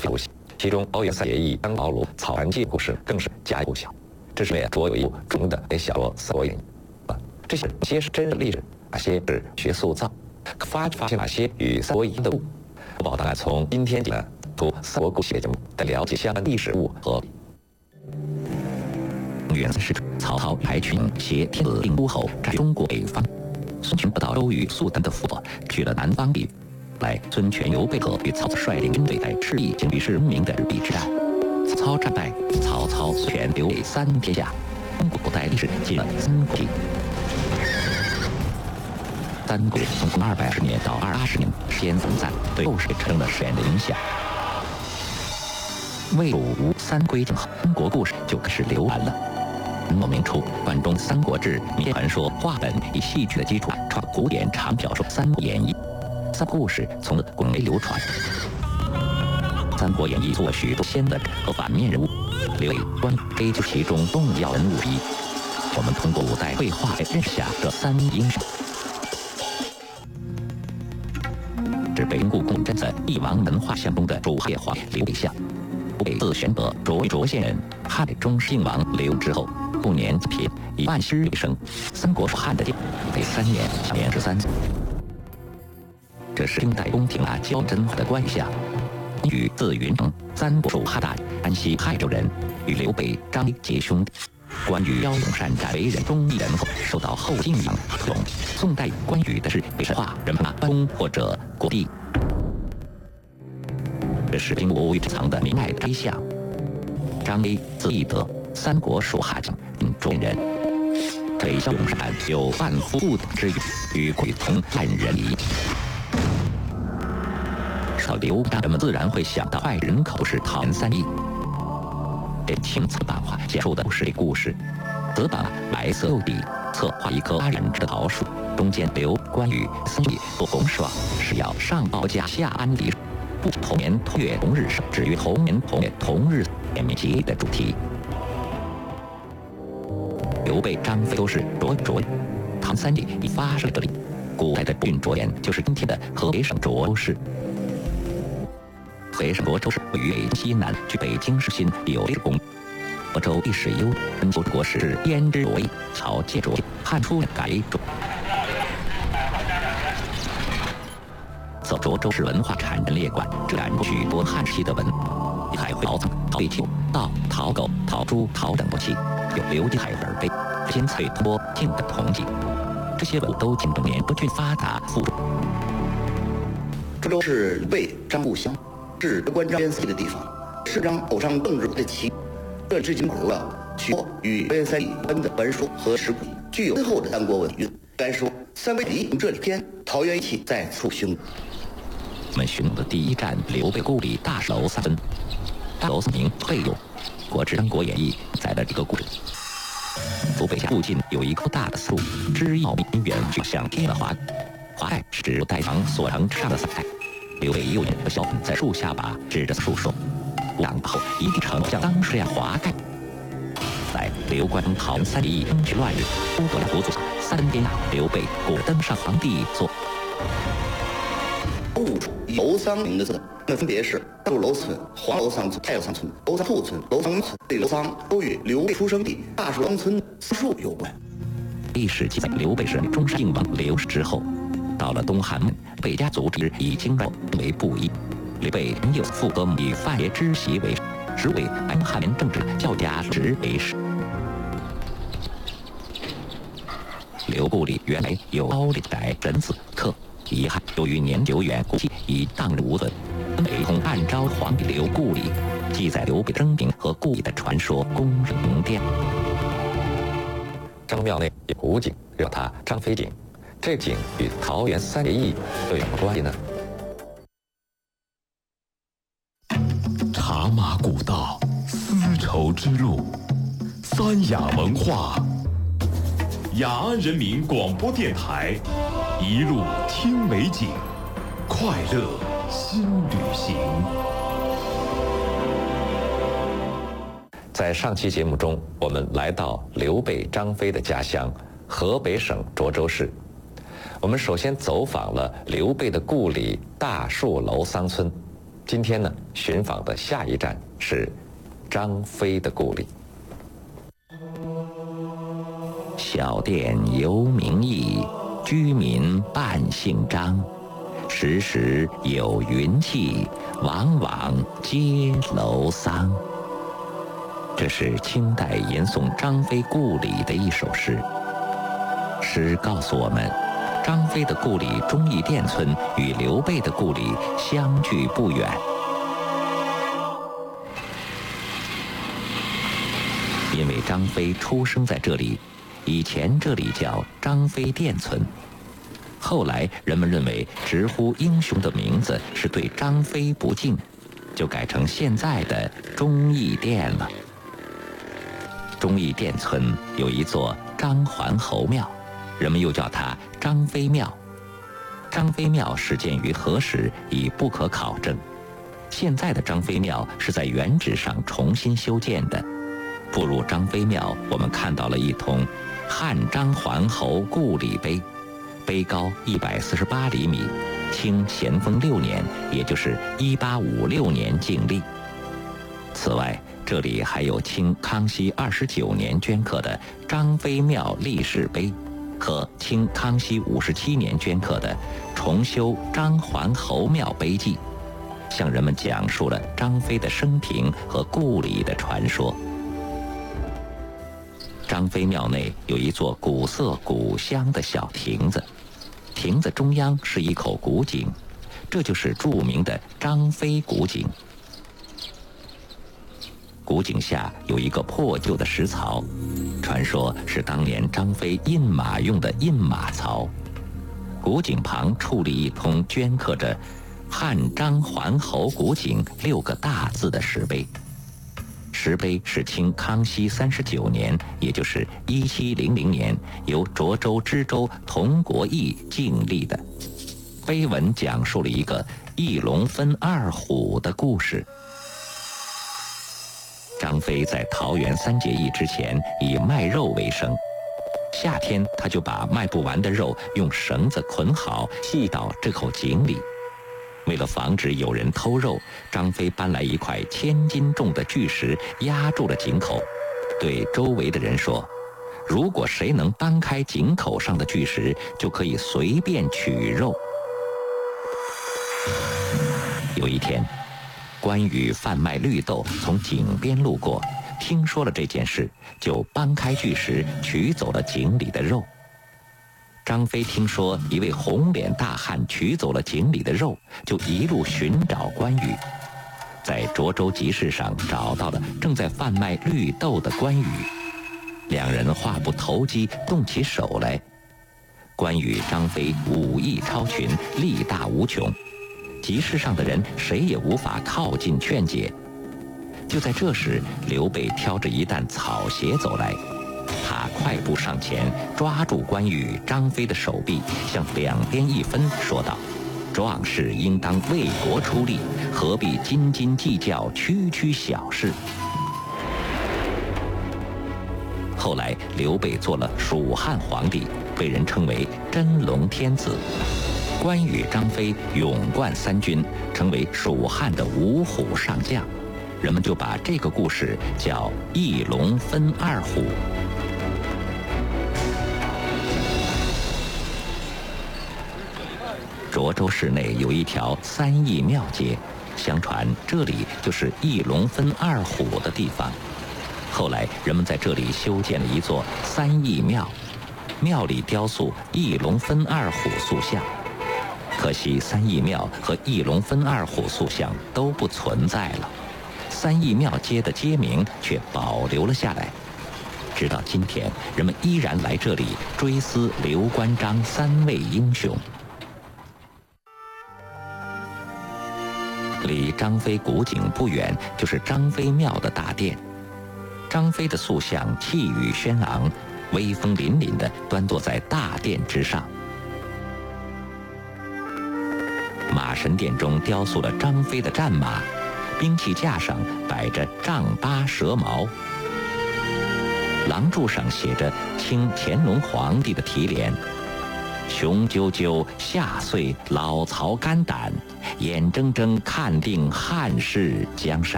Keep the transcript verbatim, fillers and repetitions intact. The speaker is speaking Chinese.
故事，其中桃园三结义、张宝炉、草船借故事更是家喻户晓。这是也卓有一部著名的小说《三国演义》啊，这些些是真实历史，哪些是学塑造，发发现哪些与《三国演义》的不。宝档案从今天起呢，读《三国故事》节目，来了解相关历史物和。元四世，曹操派群挟天子令诸侯占中国北方，孙权得到周瑜、苏丹的附和，去了南方地。来，孙权、刘备和与曹操率领军队在赤壁经历是著名的赤壁之战。曹操战败，曹操、孙权、刘备三天下。中国古代历史记了三国记。三国从二百二十年到二八十年时间短暂，对后世产生了深远的影响。魏武吴三归正后，中国故事就开始流传了。末明初，关中《三国志》民间传说话本以戏剧的基础创古典长小说《三国演义》，三故事从此广为流传。《三国演义》作许多先的和反面人物，刘备、关羽非就其中重要人物之一。我们通过古代绘画来认识下这三位英雄。是北京故宫镇的帝王门画像中的主列画刘备像。刘备字玄德，涿州县人，汉中靖王刘之后，故年贫，以万诗为生。三国属汉的帝为三年，享年十三岁。这是清代宫廷啊焦真画的关羽像。羽字云成，三国属汉大安西汉州人，与刘备、张飞结兄弟。关羽骁勇善战，为人忠义仁厚，受到后晋仰重。宋代关羽的是被神话人马关公或者国帝。这是兵无之藏的明代摘像。张飞字翼德，三国属汉将，并中人。这骁勇善有万夫不等之语，与鬼同万人敌。说到刘备，人们自然会想到坏人口是桃园三结义。这青色版画讲述的是这故事。此版白色釉底，侧画一棵发染着的桃树，中间刘关羽三兄弟做红霜，是要上报家下安离。不同年同月同日生，至于同年同月同日天灭结义的主题。刘备、张飞都是涿州人，唐三结义发生这里。古代的郡涿县就是今天的河北省涿州市。河北省涿州市位于北京西南，距北京市心有六公里。涿州历史悠久，周国时燕之涿，曹建涿，汉初改涿。则涿州市文化产业列管，展出许多汉时的文，还会陶僧、陶壁球、稻、陶狗、陶猪、陶等武器，有刘金海耳杯、天翠托镜等铜器。这些文物都见证年不郡发达富庶。 涿州是刘备、张故乡，是关张边塞的地方，是张偶上政治的起。这至今保留了许多与边塞有关的文书和石鼓，具有深厚的三国文运。该说《三国演义》这里篇桃园一气在此汹。 我们寻的第一站，刘备故里大楼三村。大楼三名备有，国之《三国演义》载了这个故事。刘备家附近有一棵大的树，枝要绵远，就像贴了华华盖，是指代房所成之上的伞盖。刘备右眼的小在树下把指着树说：“两后一定成像当时这样华盖。”在刘关中桃园三结义争取乱日，诸葛亮辅佐三天下，刘备故登上皇帝座。 五处楼桑名的字，那分别是大树楼村、黄楼桑村、太楼桑村、楼桑兔村、楼桑村。这楼桑都与刘备出生地大树桑村桑树有关。 历史记载，刘备是中山靖王刘氏之后，到了东汉末，备家族之已经认为不一。刘备又复得以范爷之袭为实为安汉年政治教家直为氏。刘故里原来有高丽宅人子客。遗憾，由于年久远，故迹已荡无存。北通按昭皇帝刘故里，记载刘备征兵和故里的传说，公认名殿。张庙内有古井，叫它张飞井。这井与桃园三结义又有什么关系呢？ 茶马古道，丝绸之路，三雅文化。雅安人民广播电台，一路听美景，快乐新旅行。 在上期节目中，我们来到刘备、张飞的家乡河北省涿州市。我们首先走访了刘备的故里大树楼桑村， 今天呢，寻访的下一站是张飞的故里。小店犹名义，居民半姓张。时时有云气，往往接楼桑。这是清代吟诵张飞故里的一首诗。诗告诉我们，张飞的故里忠义店村与刘备的故里相距不远。因为张飞出生在这里，以前这里叫张飞店村。后来人们认为直呼英雄的名字是对张飞不敬，就改成现在的忠义店了。忠义店村有一座张桓侯庙，人们又叫它张飞庙。张飞庙始建于何时已不可考证，现在的张飞庙是在原址上重新修建的。步入张飞庙，我们看到了一通汉张桓侯故里碑，碑高一百四十八厘米，清咸丰六年，也就是一八五六年净立。此外，这里还有清康熙二十九年镌刻的张飞庙历史碑，和清康熙五十七年镌刻的重修张桓侯庙碑记，向人们讲述了张飞的生平和故里的传说。张飞庙内有一座古色古香的小亭子，亭子中央是一口古井，这就是著名的张飞古井。古井下有一个破旧的石槽，传说是当年张飞印马用的印马槽。古井旁矗立一通镌刻着“汉张桓侯古井”六个大字的石碑。石碑是清康熙三十九年，也就是一七零零年，由涿州知州佟国义敬立的。碑文讲述了一个一龙分二虎的故事。张飞在桃园三结义之前以卖肉为生，夏天他就把卖不完的肉用绳子捆好，系到这口井里。为了防止有人偷肉，张飞搬来一块千斤重的巨石压住了井口，对周围的人说，如果谁能搬开井口上的巨石，就可以随便取肉。有一天，关羽贩卖绿豆从井边路过，听说了这件事，就搬开巨石取走了井里的肉。张飞听说一位红脸大汉取走了井里的肉，就一路寻找关羽，在涿州集市上找到了正在贩卖绿豆的关羽。两人话不投机，动起手来。关羽、张飞武艺超群，力大无穷，集市上的人谁也无法靠近劝解。就在这时，刘备挑着一担草鞋走来，他快步上前，抓住关羽、张飞的手臂，向两边一分，说道：“壮士应当为国出力，何必斤斤计较区区小事？”后来，刘备做了蜀汉皇帝，被人称为真龙天子。关羽、张飞勇冠三军，成为蜀汉的五虎上将。人们就把这个故事叫“一龙分二虎”。涿州市内有一条三义庙街，相传这里就是一龙分二虎的地方。后来人们在这里修建了一座三义庙，庙里雕塑一龙分二虎塑像。可惜三义庙和一龙分二虎塑像都不存在了，三义庙街的街名却保留了下来。直到今天，人们依然来这里追思刘关张三位英雄。离张飞古井不远，就是张飞庙的大殿。张飞的塑像气宇轩昂，威风凛凛地端坐在大殿之上。马神殿中雕塑了张飞的战马，兵器架上摆着丈八蛇矛，廊柱上写着清乾隆皇帝的题联。 雄赳赳下遂老巢肝胆，眼睁睁看定汉室江山。